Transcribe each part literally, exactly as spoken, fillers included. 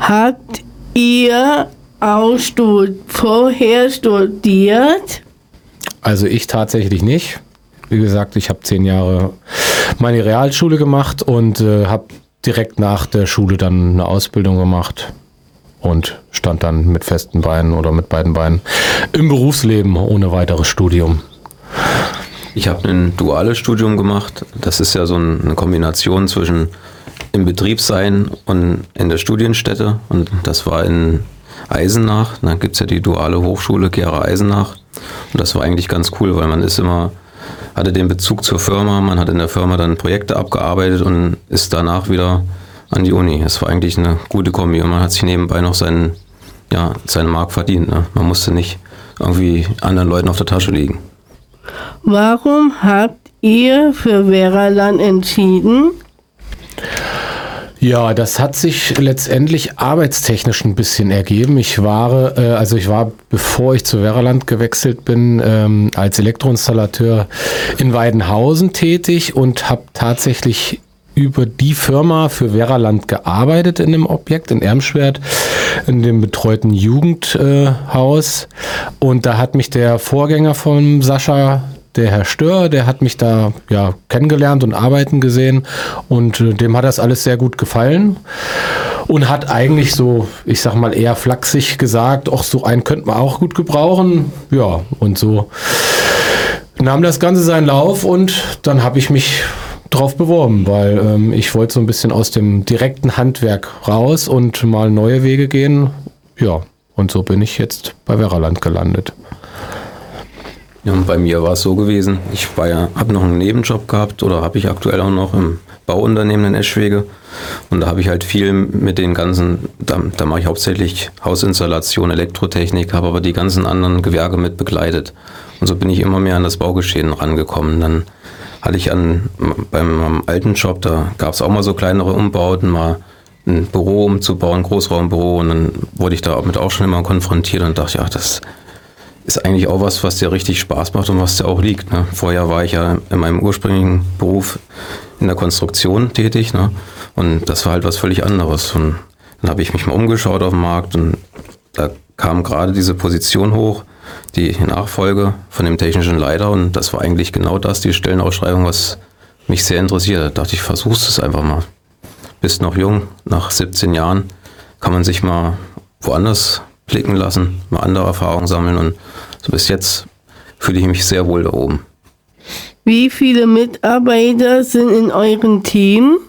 Habt ihr auch stud- vorher studiert? Also ich tatsächlich nicht. Wie gesagt, ich habe zehn Jahre meine Realschule gemacht und äh, habe direkt nach der Schule dann eine Ausbildung gemacht und stand dann mit festen Beinen oder mit beiden Beinen im Berufsleben ohne weiteres Studium. Ich habe ein duales Studium gemacht. Das ist ja so eine Kombination zwischen im Betrieb sein und in der Studienstätte. Und das war in Eisenach. Da gibt es ja die duale Hochschule Gera Eisenach. Und das war eigentlich ganz cool, weil man ist immer, hatte den Bezug zur Firma, man hat in der Firma dann Projekte abgearbeitet und ist danach wieder an die Uni. Es war eigentlich eine gute Kombi und man hat sich nebenbei noch seinen, ja, seinen Mark verdient. Ne? Man musste nicht irgendwie anderen Leuten auf der Tasche liegen. Warum habt ihr für Veraland entschieden? Ja, das hat sich letztendlich arbeitstechnisch ein bisschen ergeben. Ich war, äh, also ich war, bevor ich zu Veraland gewechselt bin, ähm, als Elektroinstallateur in Weidenhausen tätig und habe tatsächlich über die Firma für Veraland gearbeitet in dem Objekt in Ermschwert, in dem betreuten Jugendhaus. Äh, und da hat mich der Vorgänger von Sascha, der Herr Stör, der hat mich da ja kennengelernt und arbeiten gesehen und äh, dem hat das alles sehr gut gefallen und hat eigentlich so, ich sag mal eher flachsig gesagt, ach, so einen könnte man auch gut gebrauchen. Ja, und so nahm das Ganze seinen Lauf und dann habe ich mich drauf beworben, weil ähm, ich wollte so ein bisschen aus dem direkten Handwerk raus und mal neue Wege gehen. Ja, und so bin ich jetzt bei Veraland gelandet. Ja, und bei mir war es so gewesen, ich war ja, habe noch einen Nebenjob gehabt oder habe ich aktuell auch noch im Bauunternehmen in Eschwege und da habe ich halt viel mit den ganzen, da, da mache ich hauptsächlich Hausinstallation, Elektrotechnik, habe aber die ganzen anderen Gewerke mit begleitet und so bin ich immer mehr an das Baugeschehen rangekommen. Dann hatte ich an beim meinem alten Job, da gab es auch mal so kleinere Umbauten, mal ein Büro umzubauen, ein Großraumbüro und dann wurde ich damit auch schon immer konfrontiert und dachte, ja, das ist eigentlich auch was, was dir richtig Spaß macht und was dir auch liegt. Ne? Vorher war ich ja in meinem ursprünglichen Beruf in der Konstruktion tätig, ne? Und das war halt was völlig anderes. Und dann habe ich mich mal umgeschaut auf dem Markt und da kam gerade diese Position hoch, die Nachfolge von dem technischen Leiter und das war eigentlich genau das, die Stellenausschreibung, was mich sehr interessiert. Da dachte ich, versuch's es einfach mal. Bist noch jung, nach siebzehn Jahren kann man sich mal woanders blicken lassen, mal andere Erfahrungen sammeln und so bis jetzt fühle ich mich sehr wohl da oben. Wie viele Mitarbeiter sind in eurem Team?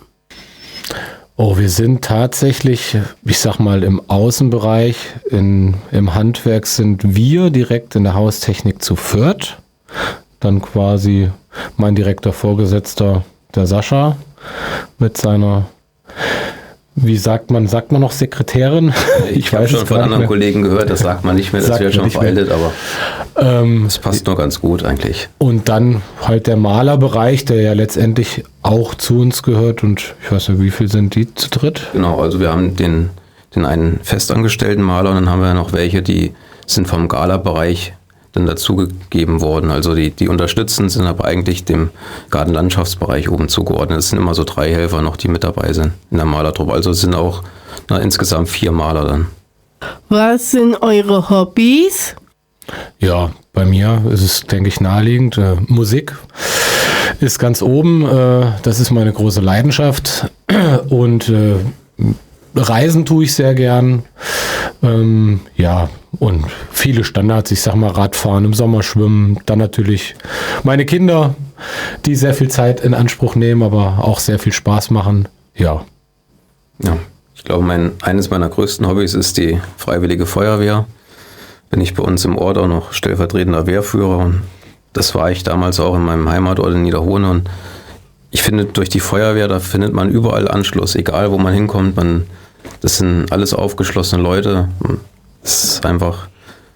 Oh, wir sind tatsächlich, ich sag mal, im Außenbereich, in, im Handwerk sind wir direkt in der Haustechnik zu viert. Dann quasi mein direkter Vorgesetzter, der Sascha, mit seiner, wie sagt man, sagt man noch Sekretärin? Ich, ich habe schon von anderen Kollegen gehört, das sagt man nicht mehr, das wäre schon veraltet, aber ähm, das passt nur ganz gut eigentlich. Und dann halt der Malerbereich, der ja letztendlich auch zu uns gehört und ich weiß nicht, wie viel sind die zu dritt? Genau, also wir haben den, den einen festangestellten Maler und dann haben wir noch welche, die sind vom Gala-Bereich dann dazugegeben worden. Also die, die unterstützen, sind aber eigentlich dem Gartenlandschaftsbereich oben zugeordnet. Es sind immer so drei Helfer noch, die mit dabei sind in der Malertruppe. Also es sind auch na, insgesamt vier Maler dann. Was sind eure Hobbys? Ja, bei mir ist es, denke ich, naheliegend. Äh, Musik ist ganz oben. Äh, das ist meine große Leidenschaft. Und äh, Reisen tue ich sehr gern. Ähm, ja, und viele Standards, ich sag mal Radfahren, im Sommer schwimmen, dann natürlich meine Kinder, die sehr viel Zeit in Anspruch nehmen, aber auch sehr viel Spaß machen. Ja. Ja, ich glaube, mein, eines meiner größten Hobbys ist die Freiwillige Feuerwehr. Bin ich bei uns im Ort auch noch stellvertretender Wehrführer und das war ich damals auch in meinem Heimatort in Niederhohne und ich finde, durch die Feuerwehr, da findet man überall Anschluss, egal wo man hinkommt, man das sind alles aufgeschlossene Leute. Das ist einfach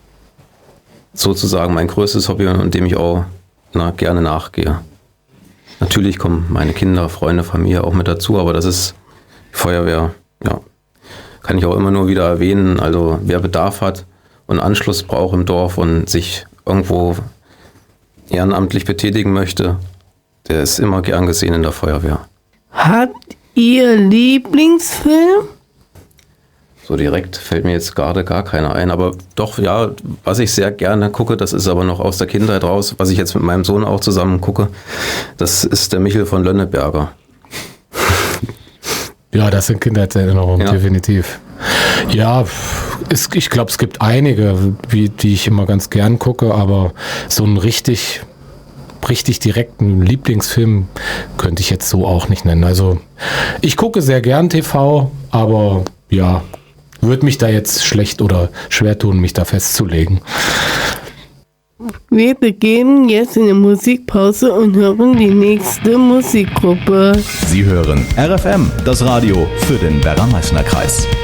sozusagen mein größtes Hobby, und dem ich auch na, gerne nachgehe. Natürlich kommen meine Kinder, Freunde, Familie auch mit dazu, aber das ist Feuerwehr, ja, kann ich auch immer nur wieder erwähnen. Also wer Bedarf hat und Anschluss braucht im Dorf und sich irgendwo ehrenamtlich betätigen möchte, der ist immer gern gesehen in der Feuerwehr. Habt ihr Lieblingsfilm? So direkt fällt mir jetzt gerade gar keiner ein. Aber doch, ja, was ich sehr gerne gucke, das ist aber noch aus der Kindheit raus, was ich jetzt mit meinem Sohn auch zusammen gucke, das ist der Michel von Lönneberger. Ja, das sind Kindheitserinnerungen, Ja. definitiv. Ja, es, ich glaube, es gibt einige, wie, die ich immer ganz gern gucke, aber so einen richtig, richtig direkten Lieblingsfilm könnte ich jetzt so auch nicht nennen. Also ich gucke sehr gern T V, aber ja, würde mich da jetzt schlecht oder schwer tun, mich da festzulegen. Wir begeben jetzt in eine Musikpause und hören die nächste Musikgruppe. Sie hören R F M, das Radio für den Werra-Meißner-Kreis.